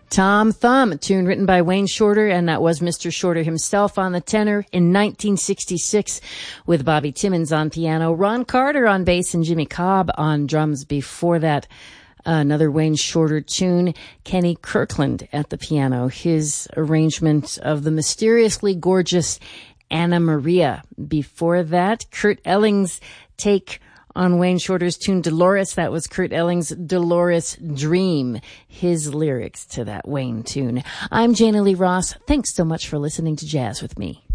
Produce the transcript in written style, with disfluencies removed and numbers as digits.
Tom Thumb, a tune written by Wayne Shorter, and that was Mr. Shorter himself on the tenor in 1966 with Bobby Timmons on piano, Ron Carter on bass, and Jimmy Cobb on drums. Before that, another Wayne Shorter tune, Kenny Kirkland at the piano, his arrangement of the mysteriously gorgeous Anna Maria. Before that, Kurt Elling's take on Wayne Shorter's tune Dolores. That was Kurt Elling's Dolores Dream, his lyrics to that Wayne tune. I'm Jana Lee Ross. Thanks so much for listening to Jazz with Me.